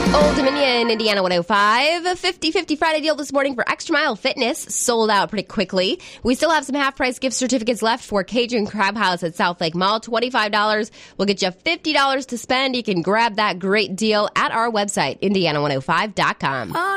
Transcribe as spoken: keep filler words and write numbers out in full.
Old Dominion, Indiana one oh five. fifty-fifty Friday deal this morning for Extra Mile Fitness. Sold out pretty quickly. We still have some half-price gift certificates left for Cajun Crab House at South Lake Mall. twenty-five dollars will get you fifty dollars to spend. You can grab that great deal at our website, indiana one oh five dot com.